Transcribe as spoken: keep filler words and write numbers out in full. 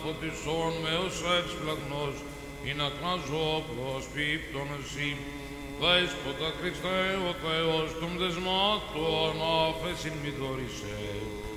φωτισόν με όσα εξπλαγνός, ή να κράζω προσπίπτον εσύ. Δέσποτα Χριστέ ο Θεός των δεσμάτων, άφεσιν μη δωρησέ.